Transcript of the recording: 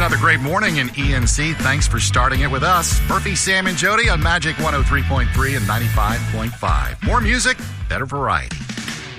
another great morning in ENC. Thanks for starting it with us. Murphy, Sam, and Jody on Magic 103.3 and 95.5. More music, better variety.